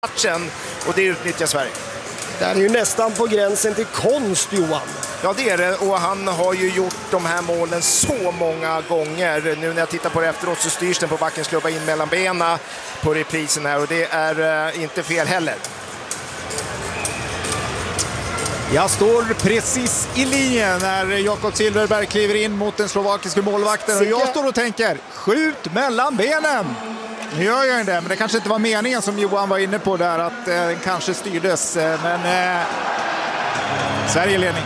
matchen, och det utnyttjar Sverige. Det är ju nästan på gränsen till konst, Johan. Ja, det är det, och han har ju gjort de här målen så många gånger. Nu när jag tittar på det efteråt så styrs den på backens klubba in mellan benen på reprisen här, och det är inte fel heller. Jag står precis i linjen när Jakob Silfverberg kliver in mot den slovakiska målvakten, och jag står och tänker, skjut mellan benen! Nu gör jag det, men det kanske inte var meningen som Johan var inne på där, att den kanske styrdes, men Sverige ledning.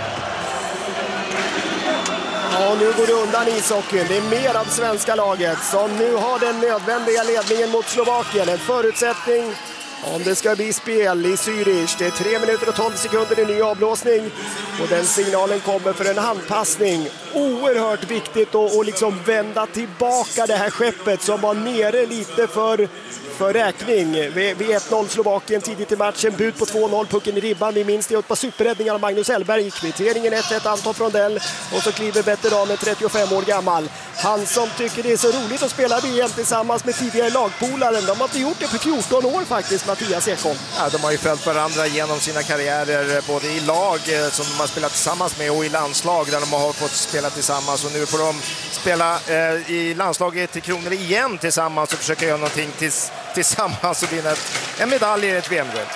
Ja, nu går det undan ishockeyn. Det är mer av svenska laget som nu har den nödvändiga ledningen mot Slovakien. En förutsättning om det ska bli spel i Zürich. Det är 3 minuter och 12 sekunder i ny avblåsning. Och den signalen kommer för en handpassning. Oerhört viktigt att liksom vända tillbaka det här skeppet som var nere lite för räkning. Vid 1-0 Slovakien tidigt i matchen. Bud på 2-0, pucken i ribban. Vi minns det, ett par superräddningar av Magnus Hellberg. Kvitteringen 1-1, Anton Frondell. Och så kliver veteranen 35 år gammal. Han som tycker det är så roligt att spela VM tillsammans med tidigare lagpolaren. De har inte gjort det för 14 år faktiskt, Mattias Ekholm. Ja, de har ju följt varandra genom sina karriärer, både i lag som de har spelat tillsammans med och i landslag där de har fått spela tillsammans. Och nu får de spela i landslaget till Kronor igen tillsammans och försöka göra någonting tillsammans och vinna en medalj i ett VM-guld.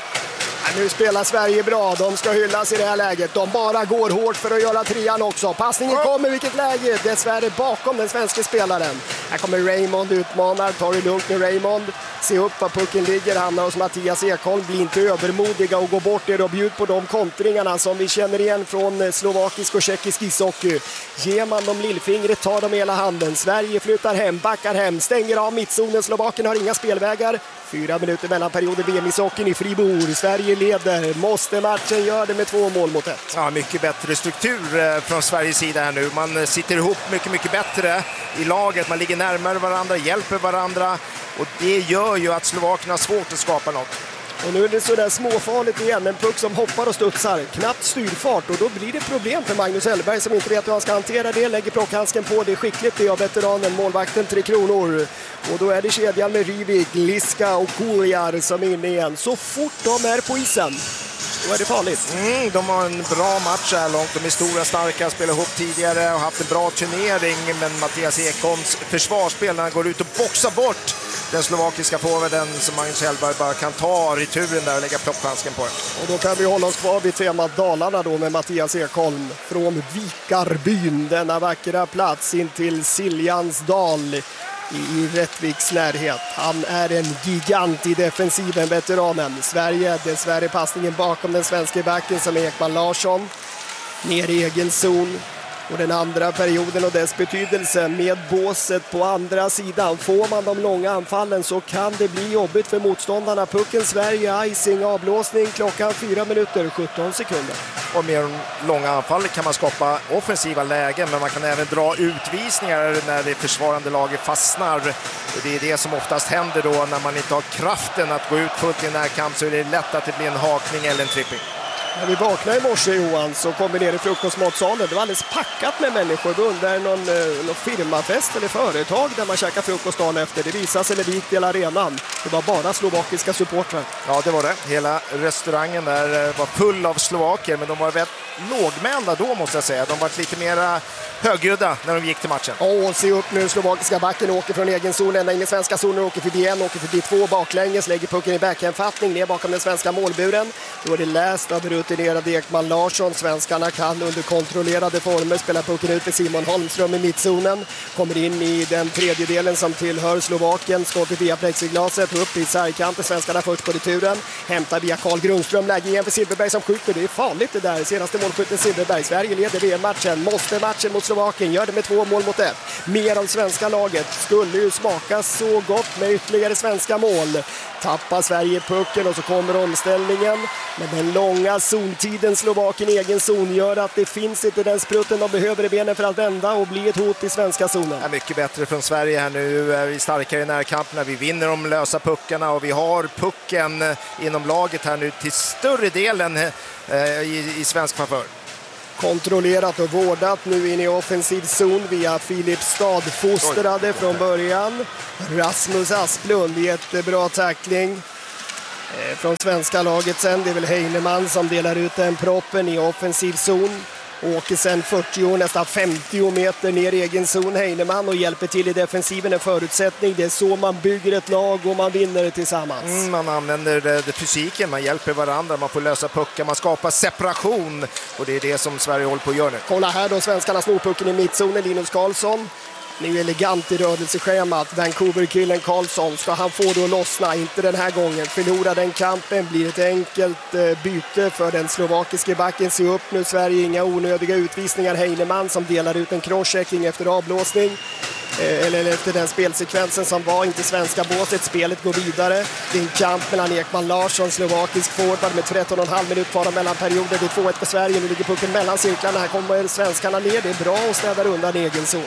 Nu spelar Sverige bra, de ska hyllas i det här läget. De bara går hårt för att göra trean också. Passningen kommer, vilket läge, dessvärre bakom den svenska spelaren. Här kommer Raymond, utmanar, tar det lugnt med Raymond. Se upp var pucken ligger, hamnar hos Mattias Ekholm. Blir inte övermodiga och går bort er och bjud på de kontringarna som vi känner igen från slovakisk och tjeckisk ishockey. Ger man dem lillfingret, tar de hela handen. Sverige flyttar hem, backar hem, stänger av mittzonen. Slovakien har inga spelvägar. 4 minuter mellan perioden VM-ishockeyn i Fribourg. Sverige leder. Måste matchen göra det med 2 mål mot 1. Ja, mycket bättre struktur från Sveriges sida här nu. Man sitter ihop mycket bättre i laget. Man ligger närmare varandra, hjälper varandra. Och det gör ju att Slovakien har svårt att skapa något. Och nu är det sådär småfarligt igen. En puck som hoppar och studsar. Knappt styrfart. Och då blir det problem för Magnus Hellberg som inte vet hur han ska hantera det. Lägger plockhandsken på. Det är skickligt det av veteranen, målvakten 3 Kronor. Och då är det kedjan med Rivik, Liska och Kuljar som är inne igen. Så fort de är på isen, då är det farligt. De har en bra match här långt. De är stora, starka, spelar ihop tidigare och haft en bra turnering. Men Mattias Ekholms försvarsspel när han går ut och boxar bort den slovakiska forwarden som Magnus Hellberg bara kan ta returen där och lägga plockhandsken på. Och då kan vi hålla oss kvar vid temat Dalarna då med Mattias Ekholm från Vikarbyn. Denna vackra plats in till Siljans dal i Rättviks närhet. Han är en gigant i defensiven, veteranen. Sverige, dessvärre passningen bakom den svenska backen som är Ekman Larsson. Ner i egen zon. Och den andra perioden och dess betydelse med båset på andra sidan. Får man de långa anfallen så kan det bli jobbigt för motståndarna. Pucken Sverige, icing, avblåsning, klockan 4 minuter, 17 sekunder. Och med de långa anfallen kan man skapa offensiva lägen, men man kan även dra utvisningar när det försvarande laget fastnar. Och det är det som oftast händer då när man inte har kraften att gå ut fullt i en närkamp, så är det lätt att det blir en hakning eller en tripping. När vi vaknade i morse, Johan, så kom vi ner i frukostmatsalen. Det var alldeles packat med människor. Vi undrar någon firmafest eller företag där man käkar frukost dagen efter. Det visade sig när vi gick till arenan. Det var bara slovakiska supportrar. Ja, det var det. Hela restaurangen där var full av slovaker, men de var väldigt lågmälda då, måste jag säga. De var lite mer högljudda när de gick till matchen. Se upp nu, slovakiska backen åker från egen zon, ända in i svenska zonen, åker förbi en, åker förbi 2 baklänges, lägger pucken i backhändfattning ner bakom den svenska målburen. Då är det läst av rutinerade Ekman Larsson. Svenskarna kan under kontrollerade former spela pucken ut till Simon Holmström i mittzonen. Kommer in i den tredjedelen som tillhör Slovakien. Skottet via plexiglaset, upp i sargkanten. Svenskarna först på returen. Hämtar via Carl Grundström. Läge igen för Silfverberg som skjuter. Det är farligt det där. Senaste målskytten Silfverberg. Sverige leder VM-matchen. Måste matchen mot Slovakien. Gör det med 2 mål mot 1. Mer av svenska laget. Skulle ju smaka så gott med ytterligare svenska mål. Tappar Sverige pucken och så kommer omställningen. Men den långa zontiden Slovakien egen zon gör att det finns inte den sprutten de behöver i benen för att vända och bli ett hot i svenska zonen. Ja, mycket bättre från Sverige här nu. Är vi starkare i närkamperna. Vi vinner de lösa puckarna och vi har pucken inom laget här nu till större delen i svensk favör. Kontrollerat och vårdat nu in i offensiv zon via Filipstad, fostrade från början. Rasmus Asplund, jättebra tackling. Från svenska laget sen, det är väl Heinemann som delar ut den proppen i offensiv zon. Åker sen 40, nästan 50 meter ner i egen zon, Heinemann, och hjälper till i defensiven, en förutsättning. Det är så man bygger ett lag och man vinner det tillsammans. Man använder det fysiken, man hjälper varandra, man får lösa puckar, man skapar separation, och det är det som Sverige håller på att göra nu. Kolla här då, svenskarna snor pucken i mittzonen, Linus Karlsson. Nu elegant i rörelseschemat. Vancouver-killen Karlsson, ska han få det att lossna? Inte den här gången. Förlorar den kampen, blir ett enkelt byte för den slovakiske backen. Se upp nu Sverige, inga onödiga utvisningar. Heinemann som delar ut en crosschecking efter avblåsning. Eller efter den spelsekvensen som var, inte svenska båset. Spelet går vidare. Det är en kamp mellan Ekman Larsson, slovakisk forward med 13,5 minuter kvar mellan perioder. Det är 2-1 för Sverige. Nu ligger pucken mellan cirklarna. Här kommer svenskarna ner. Det är bra och städar undan egen zon.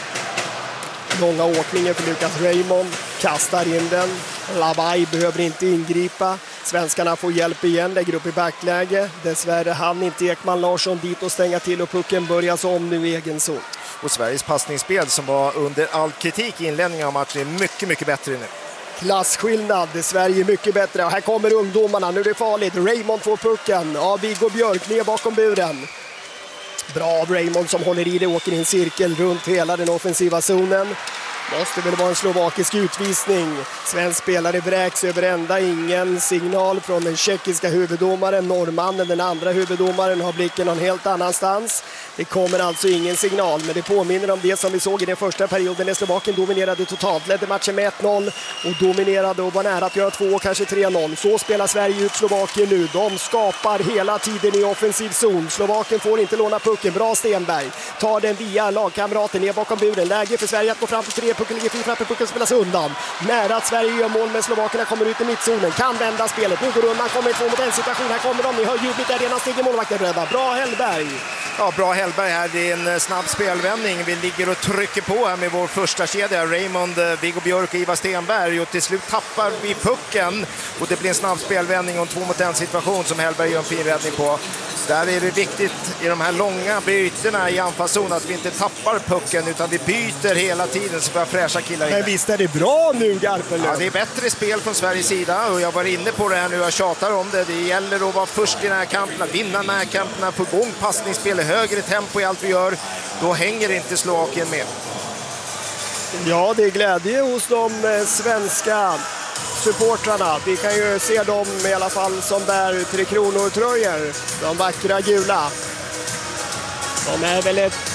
Långa åkningen för Lucas Raymond, kastar in den. Labai behöver inte ingripa. Svenskarna får hjälp igen, lägger upp i backläge. Dessvärre hann inte Ekman Larsson dit och stänga till, och pucken börjas om nu i egen zon. Och Sveriges passningsspel som var under all kritik i inledningen av matchen är mycket, mycket bättre nu. Klassskillnad, Sverige är mycket bättre. Och här kommer ungdomarna, nu är det farligt. Raymond får pucken av Viggo Björk ner bakom buren. Bra av Raymond som håller i det, åker i en cirkel runt hela den offensiva zonen. Måste väl vara en slovakisk utvisning. Svensk spelare vräks över ända, ingen signal från den tjeckiska huvuddomaren. Norrmannen, den andra huvuddomaren, har blicken någon helt annanstans. Det kommer alltså ingen signal, men det påminner om det som vi såg i den första perioden när Slovakien dominerade totalt, ledde matchen med 1-0 och dominerade och var nära att göra 2, kanske 3-0. Så spelar Sverige ut Slovakien nu. De skapar hela tiden i offensiv zon. Slovakien får inte låna pucken. Bra Stenberg. Tar den via lagkamraten ner bakom buren. Läge för Sverige att gå fram till 3. Pucken ligger fri framför, pucken spelas undan. Nära att Sverige gör mål, men Slovakerna kommer ut i mittzonen. Kan vända spelet. Nu går undan, kommer i 2 mot 1 situation. Här kommer de. Ni hör jublet där, redan stiger målvakten rädda. Bra Hellberg. Ja, bra Hellberg här. Det är en snabb spelvändning. Vi ligger och trycker på här med vår första kedja. Raymond, Viggo Björk och Ivar Stenberg. Och till slut tappar vi pucken. Och det blir en snabb spelvändning och en 2 mot 1 situation som Hellberg gör en fin räddning på. Där är det viktigt i de här långa bytena i anfallszon att vi inte tappar pucken utan vi byter hela tiden så vi har fräscha killar inne. Men visst är det bra nu, Garpenlöv? Ja, det är bättre spel från Sveriges sida och jag var inne på det här nu, jag tjatar om det. Det gäller att vara först i den här kampen, att vinna den här kampen, få igång passningsspel, högre tempo i allt vi gör. Då hänger inte Slovakien med. Ja, det är glädje hos de svenska supportrarna. Vi kan ju se dem i alla fall som bär 3 kronor-tröjor. De vackra gula. De är väl ett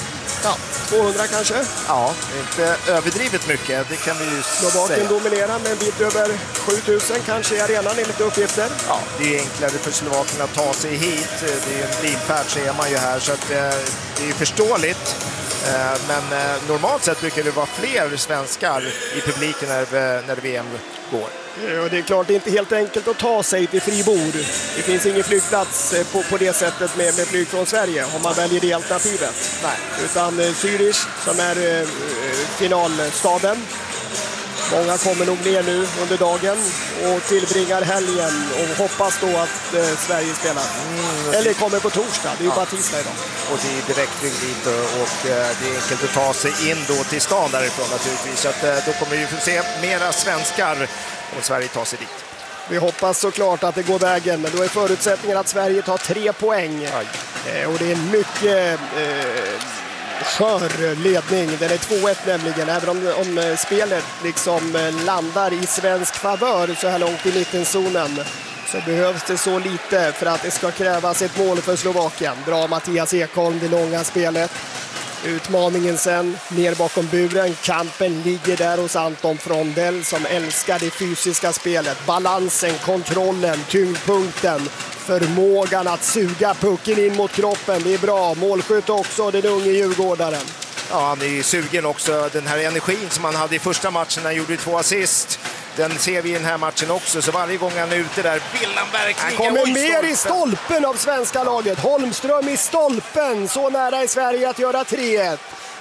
200 kanske? Ja, inte överdrivet mycket, det kan vi ju Slovakien dominerar med en bit över 7000 kanske i arenan enligt uppgifter. Ja, det är enklare för Slovakien att ta sig hit. Det är en bilfärd ser man ju här så att det är förståeligt. Men normalt sett brukar det vara fler svenskar i publiken när VM går. Ja, det är klart det är inte helt enkelt att ta sig till Fribord. Det finns ingen flygplats på det sättet med flyg från Sverige om man väljer det alternativet. Nej. Utan Zürich som är finalstaden. Många kommer nog ner nu under dagen och tillbringar helgen och hoppas då att Sverige spelar. Eller kommer på torsdag, det är ju bara tisdag idag. Och det är direktflyg dit och det är enkelt att ta sig in då till stan därifrån naturligtvis. Så att, då kommer vi få se mera svenskar om Sverige tar sig dit. Vi hoppas såklart att det går vägen, men då är förutsättningen att Sverige tar 3 poäng. Och det är mycket skör ledning. Den är 2-1 nämligen, även om spelet liksom landar i svensk favör så här långt i mittenzonen. Så behövs det så lite för att det ska krävas ett mål för Slovakien. Bra Mattias Ekholm, det långa spelet. Utmaningen sen, ner bakom buren. Kampen ligger där hos Anton Frondell som älskar det fysiska spelet. Balansen, kontrollen, tyngdpunkten. Förmågan att suga pucken in mot kroppen. Det är bra. Målskytt också, den unge djurgårdaren. Ja, han är ju sugen också. Den här energin som han hade i första matchen, han gjorde 2 assist. Den ser vi i den här matchen också, så varje gång han är ute där vill han verkligen... Han kommer mer i stolpen av svenska laget. Holmström i stolpen, så nära i Sverige att göra 3-1.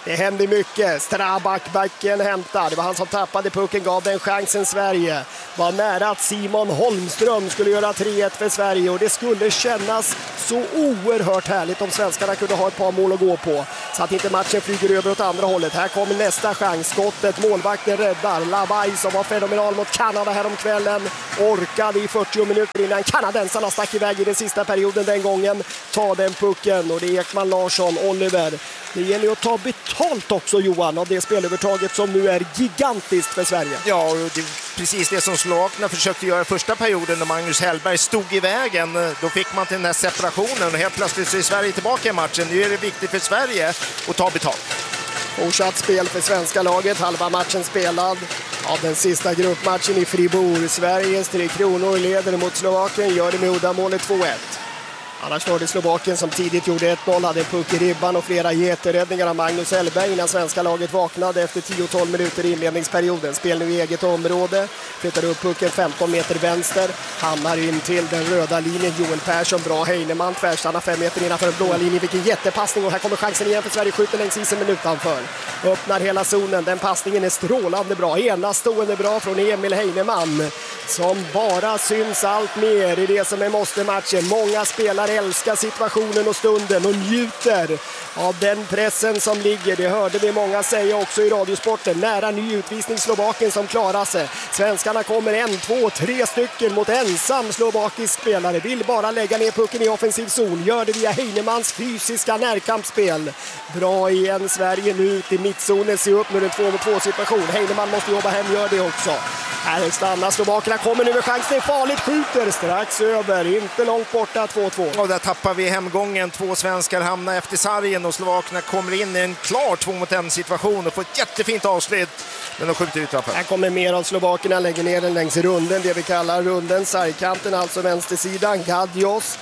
Det hände mycket. Strabak, backen hämtar. Det var han som tappade pucken, gav den chansen Sverige. Var nära att Simon Holmström skulle göra 3-1 för Sverige och det skulle kännas så oerhört härligt om svenskarna kunde ha ett par mål att gå på. Så att inte matchen flyger över åt andra hållet. Här kommer nästa chans. Skottet, målvakten räddar. Lavaj som var fenomenal mot Kanada här om kvällen. Orkade i 40 minuter innan kanadensarna stack iväg i den sista perioden den gången. Ta den pucken och det är Ekman Larsson, Oliver. Det gäller att ta betalt också, Johan, av det spelövertaget som nu är gigantiskt för Sverige. Ja, och det är precis det som slovakerna försökte göra första perioden när Magnus Hellberg stod i vägen. Då fick man till den här separationen och helt plötsligt så är Sverige tillbaka i matchen. Nu är det viktigt för Sverige att ta betalt. Fortsatt spel för svenska laget, halva matchen spelad av den sista gruppmatchen i Fribourg. Sveriges 3 Kronor leder mot Slovakien, gör det med uddamålet 2-1. Annars var det Slovakien som tidigt gjorde 1-0, hade en puck i ribban och flera jätteräddningar av Magnus Hellberg innan svenska laget vaknade efter 10-12 minuter i inledningsperioden. Spel nu i eget område, flyttar upp pucken 15 meter vänster, hamnar in till den röda linjen. Joel Persson, bra Heinemann, tvärstannar 5 meter innanför den blåa linjen. Vilken jättepassning och här kommer chansen igen för Sverige, skjuter längs isen men utanför. Öppnar hela zonen, den passningen är strålande bra, enastående bra från Emil Heinemann som bara syns allt mer i det som är måste-matchen. Många spelare älskar situationen och stunden och njuter av den pressen som ligger. Det hörde vi många säga också i radiosporten. Nära ny utvisning Slovakien som klarar sig. Svenskarna kommer 1, 2, 3 stycken mot ensam slovakisk spelare. Vill bara lägga ner pucken i offensiv zon. Gör det via Heinemanns fysiska närkampsspel. Bra igen Sverige nu ut i mittzonen. Se upp nu en 2-mot-2 situation. Heinemann måste jobba hem, gör det också. Här stannar Slovakerna, kommer nu med chansen, farligt, skjuter strax över, inte långt borta, 2-2. Och där tappar vi hemgången, 2 svenskar hamnar efter sargen och Slovakerna kommer in i en klar 2-mot-1 situation och får ett jättefint avslut, men de skjuter utanför. Här kommer mer av Slovakerna, lägger ner den längs runden, det vi kallar runden, sargkanten, alltså vänstersidan, Gadjos.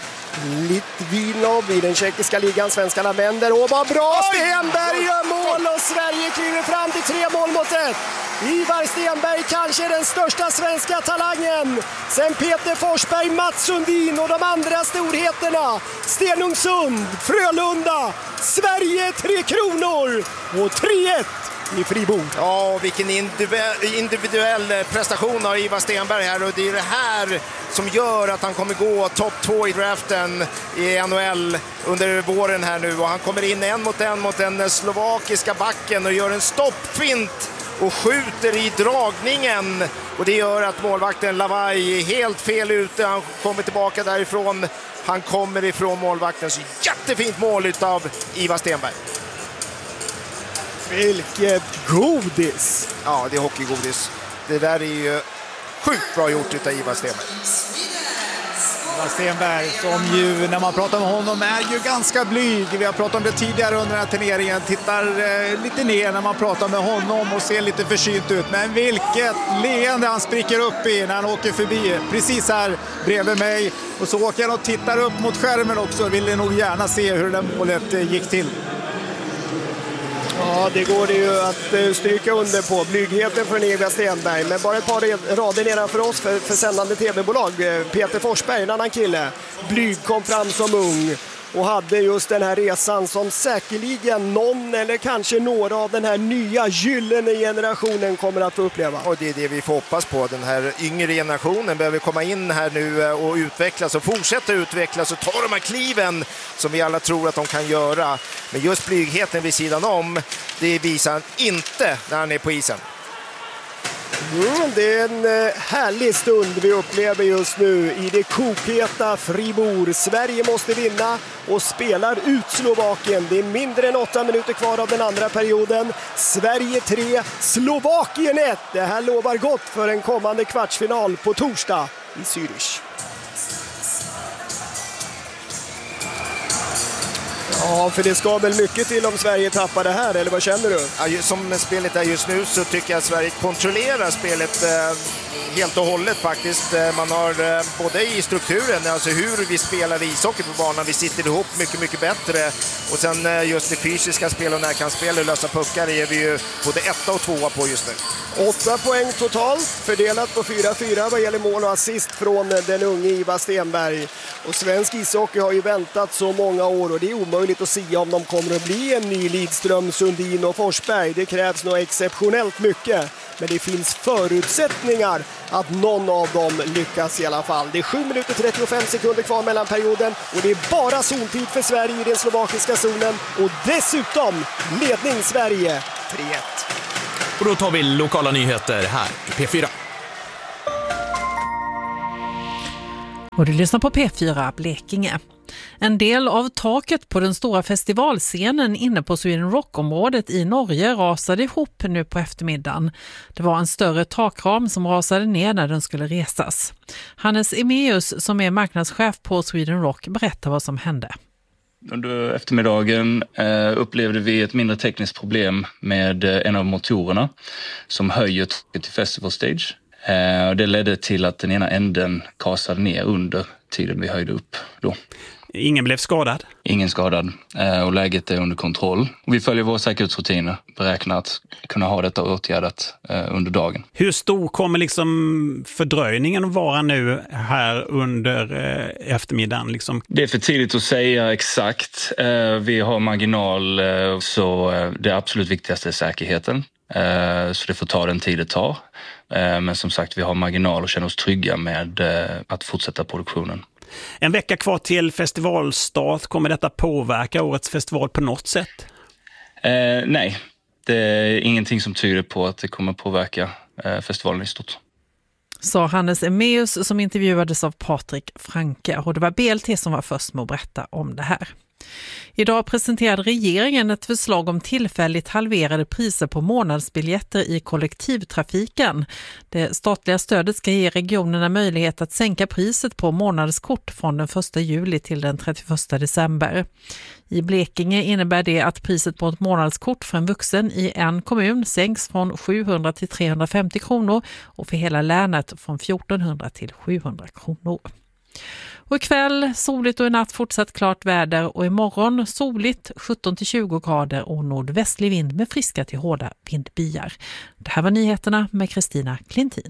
Litvinov i den tjeckiska ligan, svenskarna vänder och vad bra, Stenberg gör mål och Sverige kliver fram till 3-1. Ivar Stenberg kanske den största svenska talangen sen Peter Forsberg, Mats Sundin och de andra storheterna. Stenungsund, Frölunda, Sverige 3 Kronor och 3-1 i Fribourg. Ja, vilken individuell prestation av Ivar Stenberg här och det är det här som gör att han kommer gå topp 2 i draften i NHL under våren här nu och han kommer in 1-1 mot den slovakiska backen och gör en stoppfint och skjuter i dragningen och det gör att målvakten Lavaj är helt fel ute, han kommer tillbaka därifrån, han kommer ifrån målvakten, så jättefint mål utav Ivar Stenberg. Vilket godis! Ja, det är hockeygodis. Det där är ju sjukt bra gjort utav Ivar Stenberg. Ivar Stenberg som ju, när man pratar med honom, är ju ganska blyg. Vi har pratat om det tidigare under den här turneringen. Tittar lite ner när man pratar med honom och ser lite försynt ut. Men vilket leende han spricker upp i när han åker förbi. Precis här bredvid mig. Och så åker han och tittar upp mot skärmen också. Vill nog gärna se hur det där målet gick till. Ja, det går det ju att stryka under på. Blygheten för Ivar Stenberg. Men bara ett par rader nedanför oss för sändande tv-bolag. Peter Forsberg, en annan kille. Blyg, kom fram som ung och hade just den här resan som säkerligen någon eller kanske några av den här nya gyllene generationen kommer att få uppleva. Och det är det vi får hoppas på. Den här yngre generationen behöver komma in här nu och utvecklas och fortsätta utvecklas och ta de här kliven som vi alla tror att de kan göra. Men just blygheten vid sidan om, det visar han inte när han är på isen. Det är en härlig stund vi upplever just nu i det kokheta Fribourg. Sverige måste vinna och spelar ut Slovakien. Det är mindre än 8 minuter kvar av den andra perioden. Sverige 3, Slovakien 1. Det här lovar gott för en kommande kvartsfinal på torsdag i Zürich. Ja, för det ska väl mycket till om Sverige tappar det här, eller vad känner du? Ja, som spelet är just nu så tycker jag att Sverige kontrollerar spelet helt och hållet faktiskt. Man har både i strukturen, alltså hur vi spelar ishockey på banan, vi sitter ihop mycket, mycket bättre. Och sen just det fysiska spel och närkampsspel och lösa puckar är vi ju både 1 och 2 på just nu. 8 poäng totalt, fördelat på 4-4 vad gäller mål och assist från den unge Ivar Stenberg. Och svensk ishockey har ju väntat så många år och det är omöjligt att säga om de kommer att bli en ny Lidström, Sundin och Forsberg. Det krävs nog exceptionellt mycket, men det finns förutsättningar att någon av dem lyckas i alla fall. Det är 7 minuter 35 sekunder kvar mellan perioden och det är bara zontid för Sverige i den slovakiska zonen och dessutom ledning Sverige 3-1. Och då tar vi lokala nyheter här i P4. Och du lyssnar på P4 Blekinge. En del av taket på den stora festivalscenen inne på Sweden Rock-området i Norge rasade ihop nu på eftermiddagen. Det var en större takram som rasade ner när den skulle resas. Hannes Emeus, som är marknadschef på Sweden Rock, berättar vad som hände. Under eftermiddagen upplevde vi ett mindre tekniskt problem med en av motorerna som höjer taket till Festival Stage. Det ledde till att den ena änden kasade ner under tiden vi höjde upp då. Ingen blev skadad? Ingen skadad och läget är under kontroll. Och vi följer våra säkerhetsrutiner, beräknar att kunna ha detta åtgärdat under dagen. Hur stor kommer liksom fördröjningen att vara nu här under eftermiddagen? Liksom? Det är för tidigt att säga exakt. Vi har marginal, så det absolut viktigaste är säkerheten. Så det får ta den tid det tar. Men som sagt, vi har marginal och känner oss trygga med att fortsätta produktionen. En vecka kvar till festivalstart. Kommer detta påverka årets festival på något sätt? Nej, det är ingenting som tyder på att det kommer påverka festivalen i stort. Sa Hannes Emeus som intervjuades av Patrik Franke, och det var BLT som var först med att berätta om det här. Idag presenterade regeringen ett förslag om tillfälligt halverade priser på månadsbiljetter i kollektivtrafiken. Det statliga stödet ska ge regionerna möjlighet att sänka priset på månadskort från den 1 juli till den 31 december. I Blekinge innebär det att priset på ett månadskort för en vuxen i en kommun sänks från 700 till 350 kronor och för hela länet från 1400 till 700 kronor. Och ikväll soligt och i natt fortsatt klart väder och imorgon soligt 17-20 grader och nordvästlig vind med friska till hårda vindbyar. Det här var nyheterna med Kristina Klintin.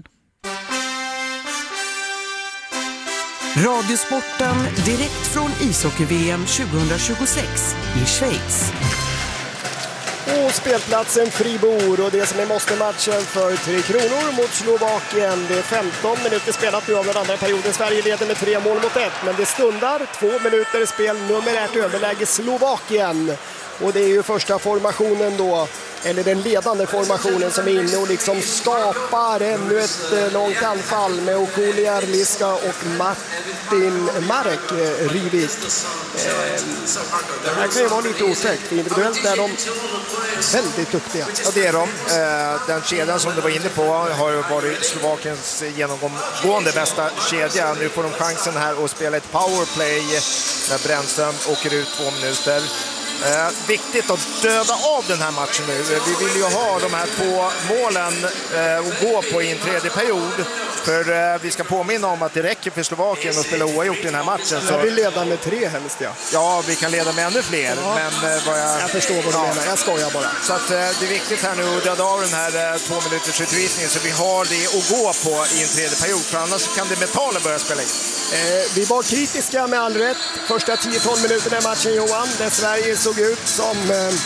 Radiosporten direkt från ishockey-VM 2026 i Schweiz. Och spelplatsen Fribourg och det som är måste-matchen för 3 kronor mot Slovakien. Det är 15 minuter spelat nu av den andra perioden. Sverige leder med 3 mål mot 1, men det stundar 2 minuter spel, nummer 1 överläge Slovakien. Och det är ju första formationen då, eller den ledande formationen som är inne och liksom skapar ännu ett långt anfall med Okulia, Liska och Marek Rivik. Det här kan ju vara lite otäckt, för individuellt är de väldigt duktiga. Ja, det är de. Den kedjan som du var inne på har varit Slovakiens genomgående bästa kedja. Nu får de chansen här att spela ett powerplay när Brännström åker ut 2 minuter. Viktigt att döda av den här matchen nu. Vi vill ju ha de här 2 målen att gå på i en tredje period. För vi ska påminna om att det räcker för Slovakien att spela oavgjort i den här matchen. Så... Jag vill leda med 3 helst, ja. Ja, vi kan leda med ännu fler. Ja. Men jag förstår vad du menar, jag skojar bara. Så att, det är viktigt här nu att döda av den här 2 minuters utvisningen så vi har det att gå på i en tredje period. För annars kan det metalen börja spela in. Vi var kritiska med all rätt. Första 10-12 minuterna i matchen, Johan, där Sverige såg ut som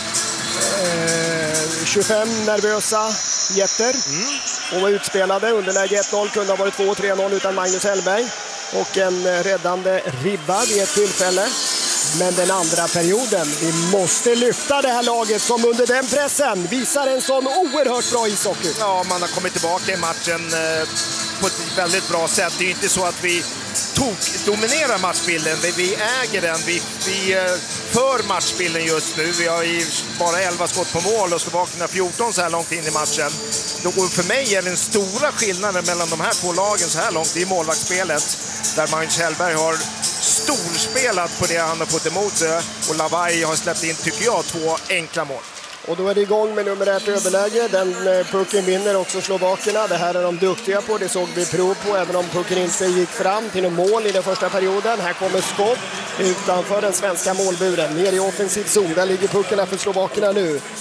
25 nervösa jätter och var utspelade. Underläge 1-0 kunde ha varit 2-3-0 utan Magnus Hellberg och en räddande ribba vid ett tillfälle. Men den andra perioden, vi måste lyfta det här laget som under den pressen visar en sån oerhört bra ishockey. Ja, man har kommit tillbaka i matchen på ett väldigt bra sätt. Det är ju inte så att vi dominerar matchbilden. Vi äger den. Vi för matchbilden just nu. Vi har bara 11 skott på mål och Slovakien har 14 så här långt in i matchen. För mig är den stora skillnaden mellan de här 2 lagen så här långt i målvaktsspelet. Där Magnus Hellberg har storspelat på det han har fått emot sig. Och Lavai har släppt in, tycker jag, 2 enkla mål. Och då är det igång med nummer 1 överläge. Den pucken vinner också Slovakerna. Det här är de duktiga på. Det såg vi prov på även om pucken inte gick fram till någon mål i den första perioden. Här kommer skott utanför den svenska målburen. Ner i offensiv zon. Där ligger puckarna för Slovakerna nu.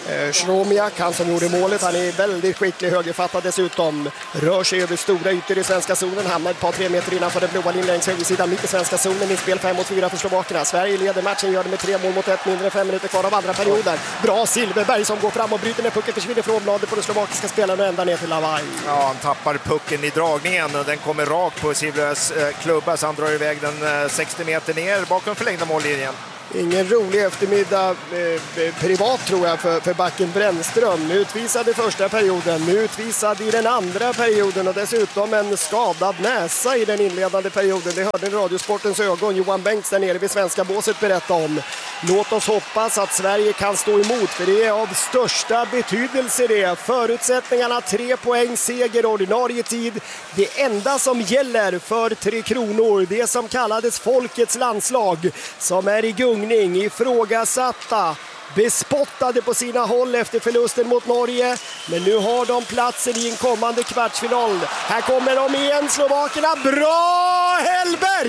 Schromiak, han som gjorde målet, han är väldigt skicklig högerfattad dessutom. Rör sig över stora ytor i svenska zonen, hamnar ett par 3 meter innanför den blåa linjen längs högersidan mitt i svenska zonen. I spel 5-4 för slovakerna. Sverige leder matchen, gör det med 3 mål mot 1, mindre än 5 minuter kvar av andra perioden. Bra Silverberg som går fram och bryter ner pucken, försvinner från bladet på den slovakiska spelaren och ända ner till Lavaj. Ja, han tappar pucken i dragningen och den kommer rakt på Silvers klubba, så han drar iväg den 60 meter ner bakom förlängda mållinjen. Ingen rolig eftermiddag privat tror jag för backen Brännström. Utvisad i första perioden, nu utvisad i den andra perioden och dessutom en skadad näsa i den inledande perioden. Det hörde Radiosportens ögon Johan Bengts där nere vid svenska båset berätta om. Låt oss hoppas att Sverige kan stå emot, för det är av största betydelse det. Förutsättningarna 3 poäng, seger, ordinarie tid. Det enda som gäller för Tre Kronor, det som kallades folkets landslag, som är i gungning, ifrågasatta, bespottade på sina håll efter förlusten mot Norge. Men nu har de platsen i en kommande kvartsfinal. Här kommer de igen, slovakerna. Bra Hellberg!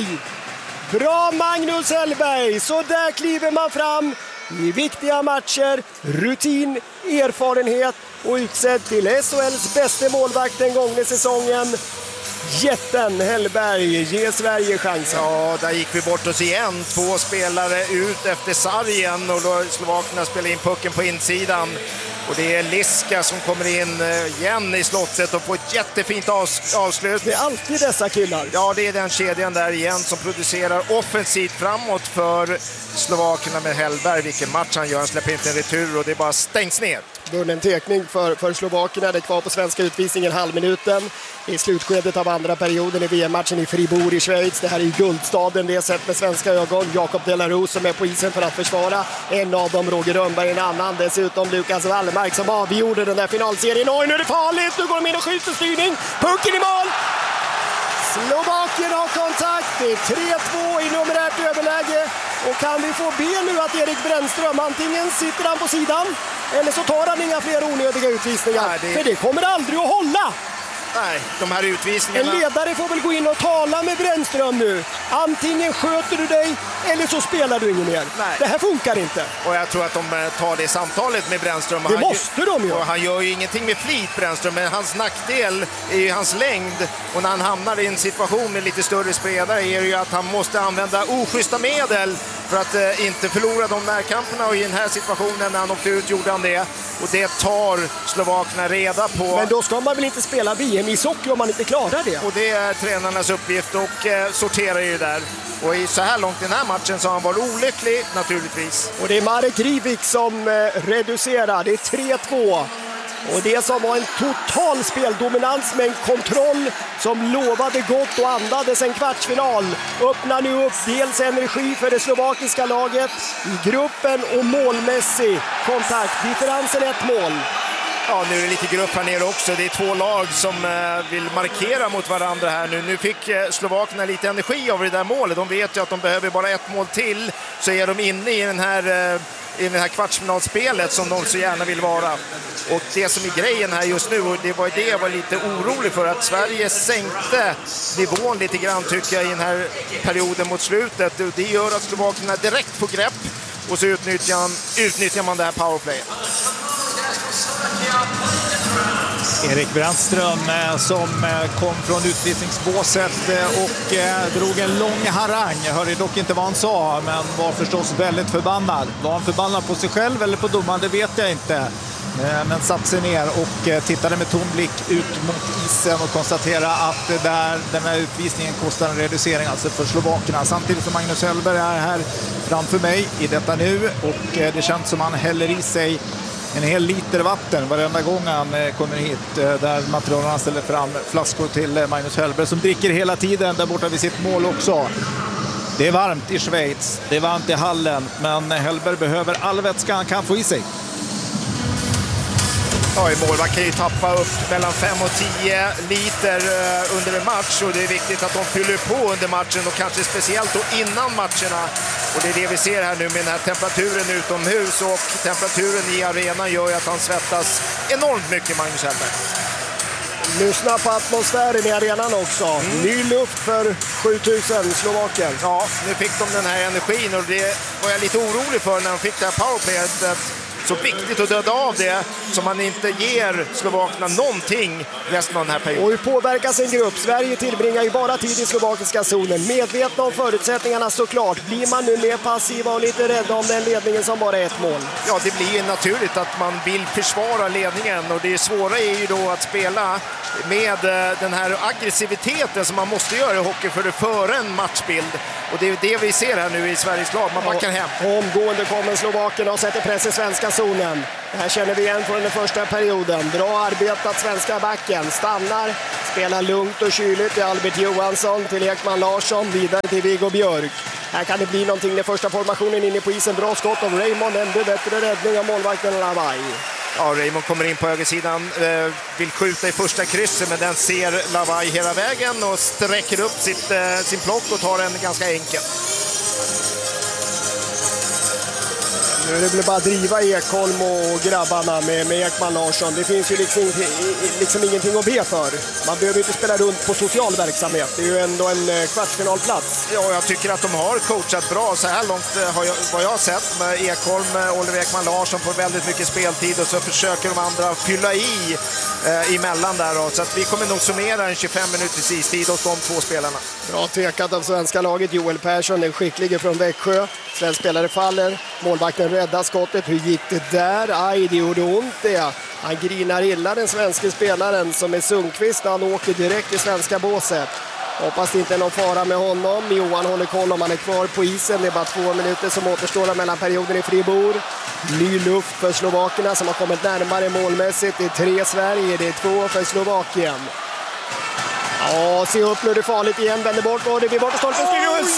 Bra Magnus Hellberg! Så där kliver man fram i viktiga matcher. Rutin, erfarenhet och utsedd till SHLs bästa målvakt den gångna säsongen. Jätten Hellberg ger Sverige chansen. Ja, där gick vi bort oss igen. 2 spelare ut efter sargen och då slovakerna spelar in pucken på insidan. Och det är Liska som kommer in igen i slottet och får ett jättefint avslut. Det är alltid dessa killar. Ja, det är den kedjan där igen som producerar offensivt framåt för slovakerna med Hellberg. Vilken match han gör, han släpper inte en retur och det bara stängs ner. Vunnen tekning för slovakerna, det är kvar på svenska utvisningen halvminuten. I slutskedet av andra perioden i VM-matchen i Fribourg i Schweiz. Det här är ju guldstaden, det är sett med svenska ögon. Jakob Delarue som är på isen för att försvara. En av dem, Roger Rönnberg, en annan. Dessutom Lukas Wallmark som avgjorde den här finalserien. Oj, nu är det farligt! Nu går de in och skjuter styrning. Pucken i mål! Slovakien har kontakt. Det är 3-2 i numerärt överläge. Och kan vi få be nu att Erik Brännström, antingen sitter han på sidan eller så tar han inga fler onödiga utvisningar. Nej, för det kommer aldrig att hålla. Nej, de här utvisningarna... En ledare får väl gå in och tala med Brännström nu. Antingen sköter du dig eller så spelar du inget mer. Nej. Det här funkar inte. Och jag tror att de tar det samtalet med Brännström. Det måste de ju. Och han gör ju ingenting med flit, Brännström, men hans nackdel är ju hans längd. Och när han hamnar i en situation med lite större spelare är det ju att han måste använda oschyssta medel för att inte förlora de närkamperna. Och i den här situationen när han åkte ut gjorde han det. Och det tar slovakerna reda på. Men då ska man väl inte spela VM-ishockey om man inte klarar det? Och det är tränarnas uppgift och sortera ju där. Och i så här långt i den här matchen så har han varit olycklig naturligtvis. Och det är Marek Rivik som reducerar. Det är 3-2. Och det som var en total speldominans med en kontroll som lovade gott och andades en kvartsfinal öppnar nu upp dels energi för det slovakiska laget i gruppen och målmässig kontakt. Differensen 1 mål. Ja, nu är det lite grupp här nere också. Det är 2 lag som vill markera mot varandra här nu. Nu fick slovakerna lite energi av det där målet. De vet ju att de behöver bara 1 mål till så är de inne i det här kvartsfinalspelet som de så gärna vill vara. Och det som är grejen här just nu, och det var det jag var lite orolig för, att Sverige sänkte nivån lite grann tycker jag i den här perioden mot slutet. Det gör att slovakerna direkt får grepp och så utnyttjar man det här powerplayet. Erik Brännström som kom från utvisningsbåset och drog en lång harang. Jag hörde dock inte vad han sa, men var förstås väldigt förbannad. Var han förbannad på sig själv eller på domaren, det vet jag inte. Men satt sig ner och tittade med tom blick ut mot isen och konstaterade att den här utvisningen kostar en reducering alltså för slovakerna. Samtidigt som Magnus Hellberg är här framför mig i detta nu och det känns som han häller i sig en hel liter vatten varenda gång han kommer hit, där materialarna ställer fram flaskor till Magnus Hellberg som dricker hela tiden där borta vid sitt mål också. Det är varmt i Schweiz, det är varmt i hallen, men Hellberg behöver all vätska han kan få i sig. Ja, målvakt kan ju tappa upp mellan 5 och 10 liter under en match och det är viktigt att de fyller på under matchen och kanske speciellt då innan matcherna. Och det är det vi ser här nu med den här temperaturen utomhus och temperaturen i arenan gör ju att han svettas enormt mycket, Magnus Hellberg. Lyssna på atmosfären i arenan också. Ny luft för 7000 Slovaker. Ja, nu fick de den här energin och det var jag lite orolig för när de fick det här powerplayet. så viktigt att döda av det så man inte ger slovakerna någonting resten av den här perioden. Och hur påverkas en grupp? Sverige tillbringar ju bara tid i slovakiska zonen. Medvetna om förutsättningarna såklart. Blir man nu mer passiva och lite rädda om den ledningen som bara är ett mål? Ja, det blir ju naturligt att man vill försvara ledningen och det svåra är ju då att spela med den här aggressiviteten som man måste göra i hockey för att föra en matchbild. Och det är det vi ser här nu i Sveriges lag. Man backar hem. Omgående kommer Slovakerna och sätter press i svenska zonen. Det här känner vi igen från den första perioden. Bra arbetat svenska backen. Stannar, spelar lugnt och kyligt till Albert Johansson, till Ekman Larsson, vidare till Viggo Björk. Här kan det bli någonting. Den första formationen inne på isen. Bra skott av Raymond. Ännu bättre räddning av målvakten Lavaj. Ja, Raymond kommer in på högersidan, vill skjuta i första krysset, men den ser Lavaj hela vägen och sträcker upp sin plock och tar den ganska enkelt. Nu är det väl bara att driva Ekholm och grabbarna med Ekman Larsson. Det finns ju liksom ingenting att be för. Man behöver inte spela runt på social verksamhet. Det är ju ändå en kvartsfinalplats. Ja, jag tycker att de har coachat bra. Så här långt vad jag har sett med Ekholm, Oliver Ekman Larsson får väldigt mycket speltid och så försöker de andra fylla emellan där. Då. Så att vi kommer nog summera en 25 minuters istid hos de två spelarna. Bra tekat av svenska laget. Joel Persson, den skicklige från Växjö. Svensk spelare faller. Målvakten räddar skottet. Hur gick det där? Aj, det gjorde ont det. Han grinar illa, den svenska spelaren som är Sundqvist. Han åker direkt i svenska båset. Hoppas det inte är någon fara med honom. Johan håller koll om han är kvar på isen. Det är bara 2 minuter som återstår mellan perioden i Fribourg. Ny luft för slovakerna som har kommit närmare målmässigt. Det är 3 Sverige, det är 2 för Slovakien. Ja, se upp nu, det är farligt igen. Vänder bort och det blir bort och stolpen.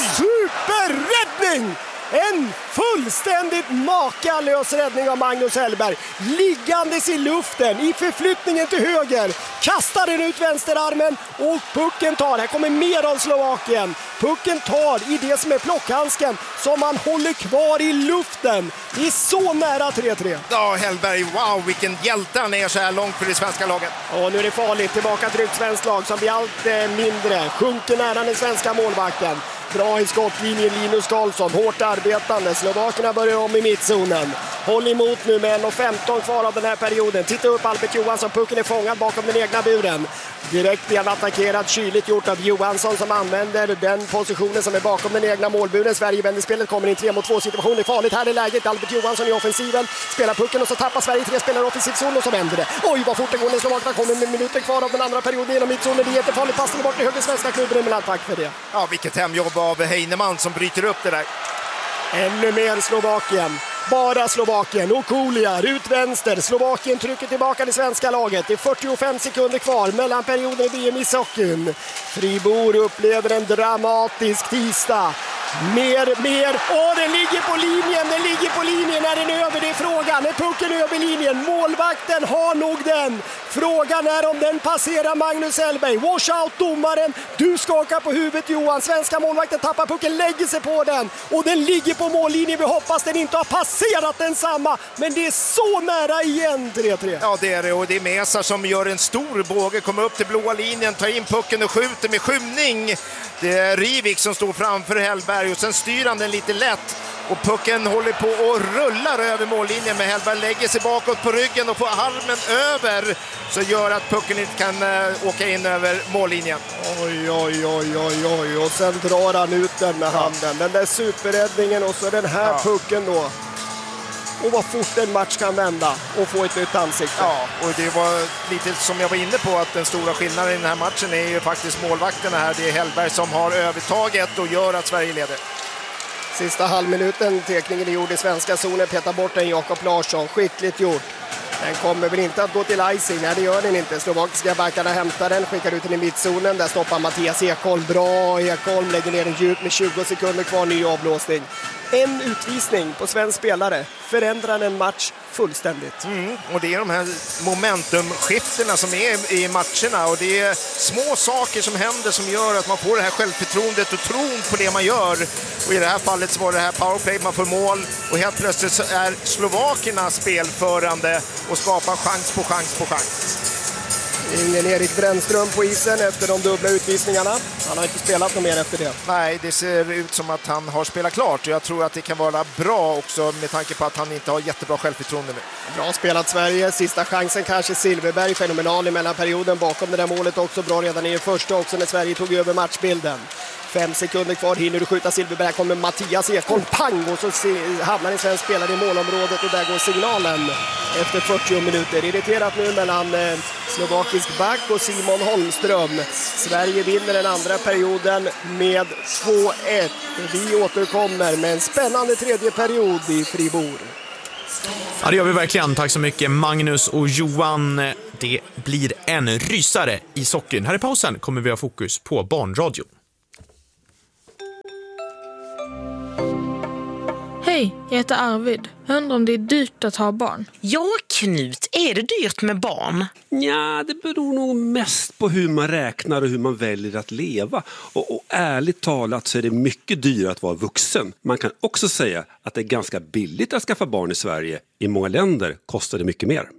Superräddning! En fullständigt makalös räddning av Magnus Hellberg. Liggandes i luften, i förflyttningen till höger. Kastar den ut vänsterarmen och pucken tar. Här kommer mer av Slovakien. Pucken tar i det som är plockhandsken som man håller kvar i luften. Det är så nära 3-3. Ja, Hellberg, wow, vilken hjälte han är så här långt för det svenska laget. Och nu är det farligt. Tillbaka till ett svenskt lag som blir allt mindre. Sjunker nära den svenska målvakten. Bra i skottlinjen Linus Karlsson, hårt arbetande. Slovakerna börjar om i mittzonen. Håll emot nu med 1:15 kvar av den här perioden. Titta upp Albert Johansson, pucken är fångad bakom den egna buren. Direkt blir han attackerad, kyligt gjort av Johansson som använder den positionen som är bakom den egna målburen. Sverige vänder spelet, kommer in 3-mot-2 situation. Det är farligt, här är läget. Albert Johansson i offensiven, spelar pucken och så tappar Sverige 3 spelare offensiv zon och så vänder det. Oj, vad fort det går när Slovakerna kommer med minuter kvar av den andra perioden genom mittzonen. Det är jättefarligt, passning bort i höger svenska klubben, men tack för det. Ja, vilket hemjobb av Heinemann som bryter upp det där. Ännu mer Slovakien. Bara Slovakien. Okulia ut vänster. Slovakien trycker tillbaka det svenska laget. Det är 45 sekunder kvar mellan perioden i VM i Sockin. Fribourg upplever en dramatisk tisdag. Mer. Åh, den ligger på linjen. Är den över? Det är frågan. Är pucken över linjen? Målvakten har nog den. Frågan är om den passerar Magnus Hellberg. Washout domaren. Du skakar på huvudet, Johan. Svenska målvakten tappar pucken, lägger sig på den. Och den ligger på mållinjen. Vi hoppas den inte har passerat den samma. Men det är så nära igen, 3-3. Ja, det är det. Och det är Mesar som gör en stor båge. Kommer upp till blåa linjen, tar in pucken och skjuter med skymning. Det är Rivik som står framför Hellberg och sen styr han den lite lätt. Och pucken håller på och rullar över mållinjen, men Hellberg lägger sig bakåt på ryggen och får armen över. Så gör att pucken inte kan åka in över mållinjen. Oj. Och sen drar han ut den med handen. Den där superräddningen och så den här pucken då. Och vad fort en match kan vända och få ett nytt ansikte. Ja, och det var lite som jag var inne på att den stora skillnaden i den här matchen är ju faktiskt målvakterna här. Det är Hellberg som har övertaget och gör att Sverige leder. Sista halvminuten, tekningen är gjord i svenska zonen, petar bort en Jakob Larsson, skickligt gjort. Den kommer väl inte att gå till icing, nej det gör den inte. Slovakiska backarna hämtar den, skickar ut den i mittzonen, där stoppar Mattias Ekholm. Bra, Ekholm lägger ner den djupt med 20 sekunder kvar, ny avblåsning. En utvisning på svensk spelare förändrar en match fullständigt. Och det är de här momentumskiftena som är i matcherna och det är små saker som händer som gör att man får det här självförtroendet och tron på det man gör. Och i det här fallet så var det här powerplay, man får mål och helt plötsligt så är slovakerna spelförande och skapar chans på chans på chans. Ingen Erik Brännström på isen efter de dubbla utvisningarna. Han har inte spelat något mer efter det. Nej, det ser ut som att han har spelat klart. Jag tror att det kan vara bra också med tanke på att han inte har jättebra självförtroende nu. Bra spelat Sverige. Sista chansen kanske Silverberg. Fenomenal i mellanperioden bakom det där målet också. Bra redan i det första också när Sverige tog över matchbilden. 5 sekunder kvar, hinner du skjuta Silverberg, kommer Mattias Ekholm, pang, och så hamnar en svensk spelare i målområdet och där går signalen efter 40 minuter. Irriterat nu mellan slovakisk back och Simon Holmström. Sverige vinner den andra perioden med 2-1. Vi återkommer med en spännande tredje period i Fribourg. Ja, det gör vi verkligen. Tack så mycket Magnus och Johan. Det blir en rysare i sockeln. Här i pausen kommer vi ha fokus på barnradio. Hej, jag heter Arvid. Jag undrar om det är dyrt att ha barn. Ja, Knut, är det dyrt med barn? Ja, det beror nog mest på hur man räknar och hur man väljer att leva. Och ärligt talat så är det mycket dyrare att vara vuxen. Man kan också säga att det är ganska billigt att skaffa barn i Sverige. I många länder kostar det mycket mer.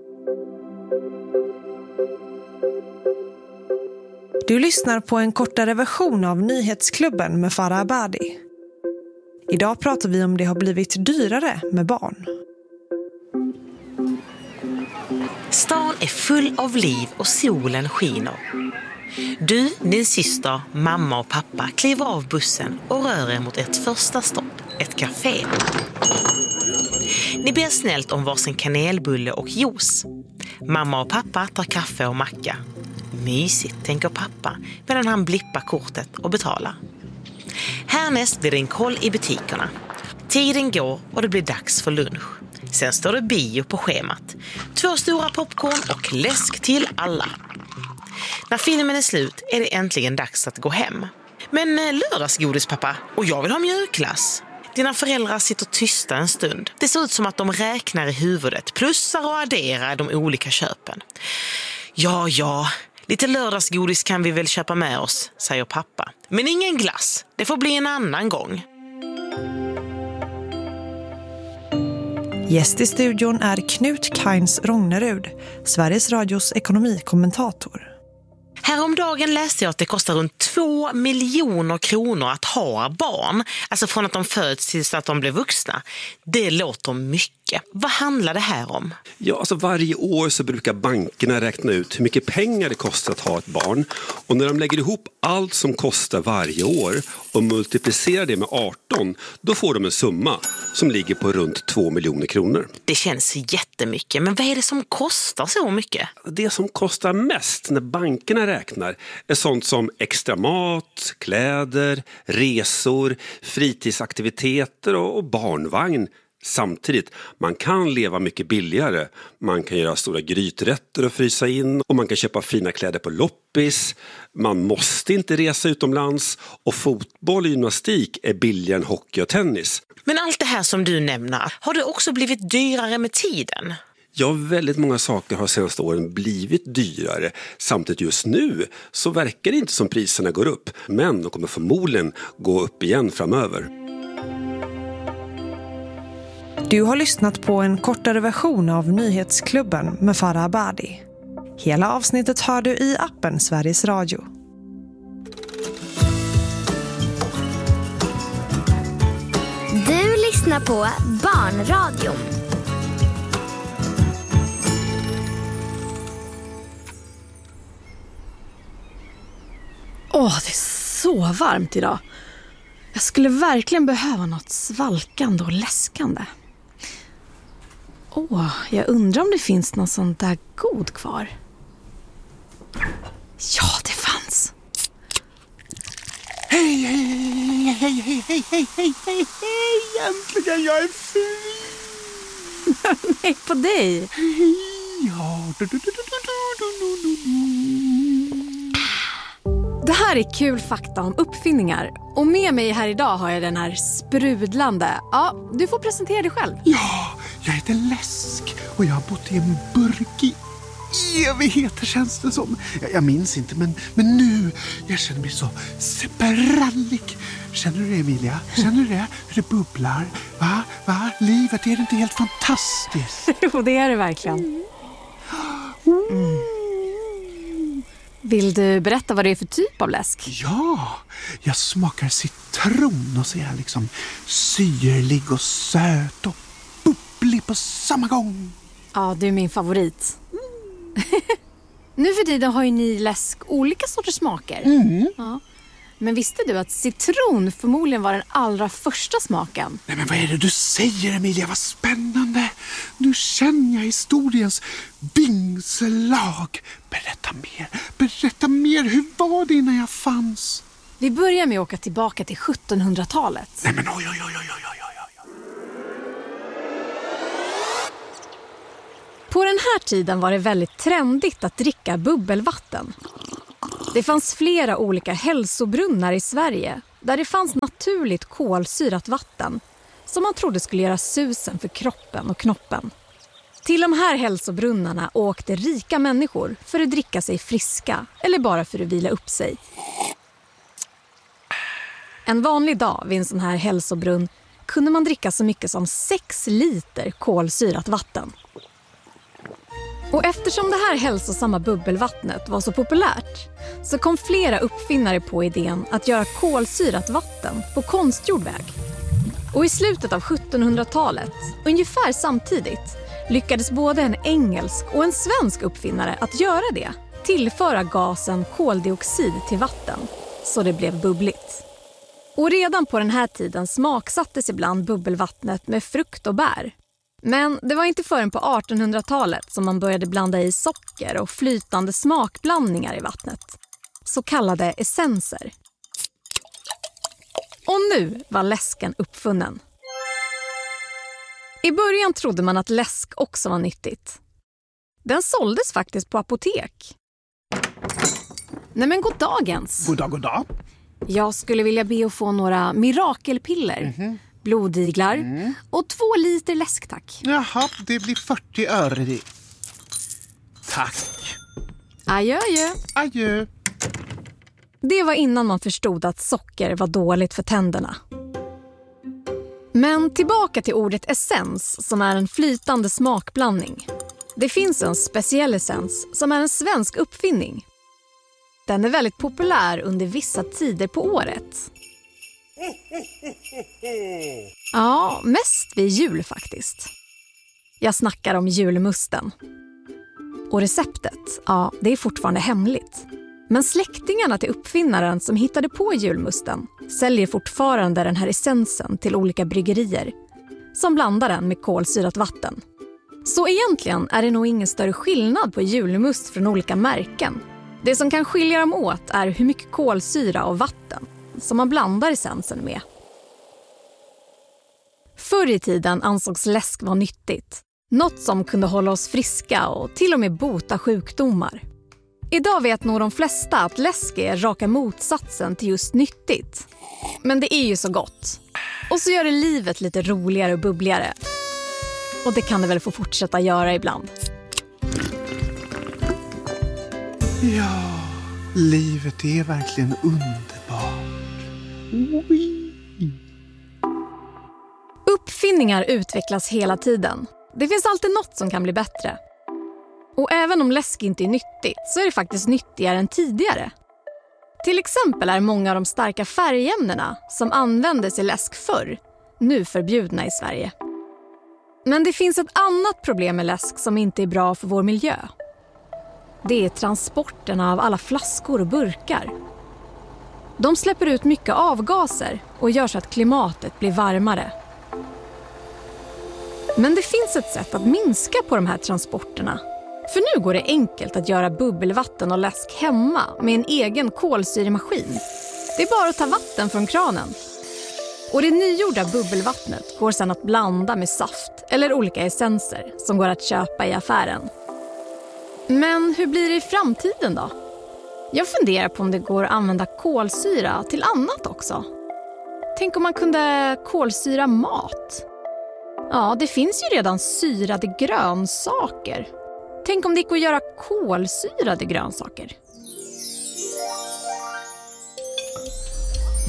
Du lyssnar på en kortare version av Nyhetsklubben med Farah Abadi. Idag pratar vi om det har blivit dyrare med barn. Stan är full av liv och solen skiner. Du, din syster, mamma och pappa kliver av bussen och rör er mot ett första stopp, ett café. Ni ber snällt om varsin kanelbulle och juice. Mamma och pappa tar kaffe och macka. Mysigt, tänker pappa medan han blippar kortet och betalar. Härnäst blir det en koll i butikerna. Tiden går och det blir dags för lunch. Sen står det bio på schemat. 2 stora popcorn och läsk till alla. När filmen är slut är det äntligen dags att gå hem. Men lördagsgodis pappa, och jag vill ha mjukglass. Dina föräldrar sitter tysta en stund. Det ser ut som att de räknar i huvudet, plussar och adderar de olika köpen. Ja, lite lördagsgodis kan vi väl köpa med oss, säger pappa. Men ingen glass, det får bli en annan gång. Gäst i studion är Knut Kains Rognerud, Sveriges Radios ekonomikommentator. Häromdagen läste jag att det kostar runt 2 miljoner kronor att ha barn. Alltså från att de föds tills att de blir vuxna. Det låter mycket. Vad handlar det här om? Ja, alltså varje år så brukar bankerna räkna ut hur mycket pengar det kostar att ha ett barn. Och när de lägger ihop allt som kostar varje år och multiplicerar det med 18, då får de en summa som ligger på runt 2 miljoner kronor. Det känns jättemycket, men vad är det som kostar så mycket? Det som kostar mest när bankerna räknar är sånt som extra mat, kläder, resor, fritidsaktiviteter och barnvagn. Samtidigt, man kan leva mycket billigare. Man kan göra stora gryträtter och frysa in, och man kan köpa fina kläder på loppis. Man måste inte resa utomlands, och fotboll och gymnastik är billigare än hockey och tennis. Men allt det här som du nämner, har det också blivit dyrare med tiden? Ja, väldigt många saker har senaste åren blivit dyrare. Samtidigt just nu så verkar det inte som priserna går upp. Men de kommer förmodligen gå upp igen framöver. Du har lyssnat på en kortare version av Nyhetsklubben med Farah Abadi. Hela avsnittet hör du i appen Sveriges Radio. Du lyssnar på Barnradion. Det är så varmt idag. Jag skulle verkligen behöva något svalkande och läskande. Jag undrar om det finns något sånt där god kvar. Ja, det fanns. Hej! Äntligen, jag är fri! Nej, på dig. Ja. Det här är kul fakta om uppfinningar. Och med mig här idag har jag den här sprudlande. Ja, du får presentera dig själv. Ja, jag heter Läsk och jag har bott i en burk i evigheter, känns det som. Jag minns inte, men nu jag känner mig så sprallig. Känner du det, Emilia? Känner du det? Hur det bubblar? Va? Livet, är det inte helt fantastiskt? Jo, det är det verkligen. Vill du berätta vad det är för typ av läsk? Ja, jag smakar citron och så är jag liksom syrlig och söt och bubblig på samma gång. Ja, du är min favorit. Nu för tiden har ju ni läsk olika sorters smaker. Ja. Men visste du att citron förmodligen var den allra första smaken? Nej, men vad är det du säger, Emilia? Vad spännande. Nu känner jag historiens vingslag. Berätta mer. Hur var det innan jag fanns? Vi börjar med att åka tillbaka till 1700-talet. Nej, men oj. På den här tiden var det väldigt trendigt att dricka bubbelvatten. Det fanns flera olika hälsobrunnar i Sverige där det fanns naturligt kolsyrat vatten som man trodde skulle göra susen för kroppen och knoppen. Till de här hälsobrunnarna åkte rika människor för att dricka sig friska eller bara för att vila upp sig. En vanlig dag vid en sån här hälsobrunn kunde man dricka så mycket som 6 liter kolsyrat vatten. Och eftersom det här hälsosamma bubbelvattnet var så populärt så kom flera uppfinnare på idén att göra kolsyrat vatten på konstgjord väg. Och i slutet av 1700-talet, ungefär samtidigt, lyckades både en engelsk och en svensk uppfinnare att göra det. Tillföra gasen koldioxid till vatten så det blev bubbligt. Och redan på den här tiden smaksattes ibland bubbelvattnet med frukt och bär. Men det var inte förrän på 1800-talet som man började blanda i socker och flytande smakblandningar i vattnet. Så kallade essenser. Och nu var läsken uppfunnen. I början trodde man att läsk också var nyttigt. Den såldes faktiskt på apotek. Nej men god dagens. God dag. Jag skulle vilja be att få några mirakelpiller. Blodiglar och 2 liter läsk, tack. Jaha, det blir 40 öre det. Tack. Adjö. Adjö. Det var innan man förstod att socker var dåligt för tänderna. Men tillbaka till ordet essens som är en flytande smakblandning. Det finns en speciell essens som är en svensk uppfinning. Den är väldigt populär under vissa tider på året. Ja, mest vid jul faktiskt. Jag snackar om julmusten. Och receptet, ja, det är fortfarande hemligt. Men släktingarna till uppfinnaren som hittade på julmusten säljer fortfarande den här essensen till olika bryggerier som blandar den med kolsyrat vatten. Så egentligen är det nog ingen större skillnad på julmust från olika märken. Det som kan skilja dem åt är hur mycket kolsyra och vatten som man blandar essensen med. Förr i tiden ansågs läsk vara nyttigt. Något som kunde hålla oss friska och till och med bota sjukdomar. Idag vet nog de flesta att läsk är raka motsatsen till just nyttigt. Men det är ju så gott. Och så gör det livet lite roligare och bubbligare. Och det kan det väl få fortsätta göra ibland. Ja, livet är verkligen underbart. Uppfinningar utvecklas hela tiden. Det finns alltid något som kan bli bättre. Och även om läsk inte är nyttigt så är det faktiskt nyttigare än tidigare. Till exempel är många av de starka färgämnena som användes i läsk förr nu förbjudna i Sverige. Men det finns ett annat problem med läsk som inte är bra för vår miljö. Det är transporterna av alla flaskor och burkar. De släpper ut mycket avgaser och gör så att klimatet blir varmare. Men det finns ett sätt att minska på de här transporterna. För nu går det enkelt att göra bubbelvatten och läsk hemma med en egen kolsyremaskin. Det är bara att ta vatten från kranen. Och det nygjorda bubbelvattnet går sedan att blanda med saft eller olika essenser som går att köpa i affären. Men hur blir det i framtiden då? Jag funderar på om det går att använda kolsyra till annat också. Tänk om man kunde kolsyra mat. Ja, det finns ju redan syrade grönsaker. Tänk om det gick att göra kolsyrade grönsaker.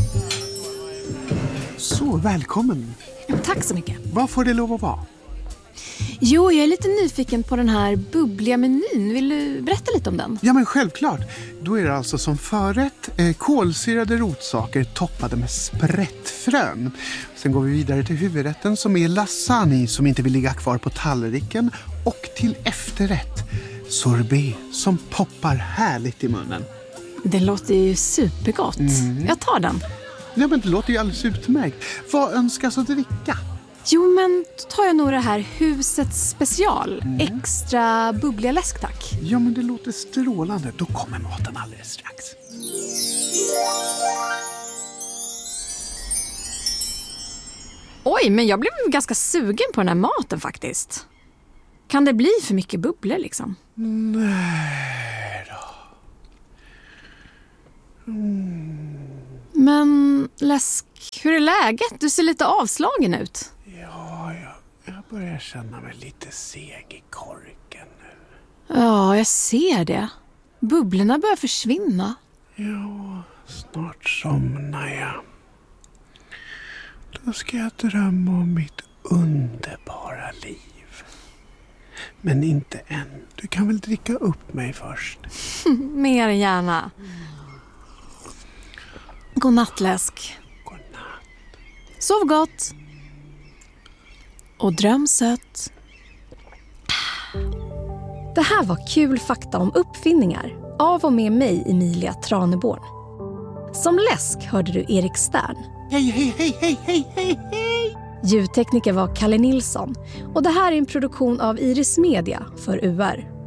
Så, välkommen. Tack så mycket. Vad får det lov att vara? Jo, jag är lite nyfiken på den här bubbliga menyn. Vill du berätta lite om den? Ja, men självklart. Då är det alltså som förrätt kolsyrade rotsaker toppade med sprättfrön. Sen går vi vidare till huvudrätten som är lasagne som inte vill ligga kvar på tallriken. Och till efterrätt sorbet som poppar härligt i munnen. Det låter ju supergott. Jag tar den. Ja, men det låter ju alldeles utmärkt. Vad önskas att dricka? Jo, men då tar jag nog det här husets special. Extra bubbliga läsk, tack. Ja, men det låter strålande. Då kommer maten alldeles strax. Oj, men jag blev ganska sugen på den här maten faktiskt. Kan det bli för mycket bubblor liksom? Nej då. Men läsk, hur är läget? Du ser lite avslagen ut. Ja, jag börjar känna mig lite seg i korken nu. Ja, jag ser det. Bubblorna börjar försvinna. Ja, snart somnar jag. Då ska jag drömma om mitt underbara liv. Men inte än. Du kan väl dricka upp mig först? Mer än gärna. God natt, läsk. God natt. Sov gott. Och dröm sött. Det här var kul fakta om uppfinningar av och med mig, Emilia Traneborn. Som läsk hörde du Erik Stern. Hej. Ljudtekniker var Kalle Nilsson. Och det här är en produktion av Iris Media för UR.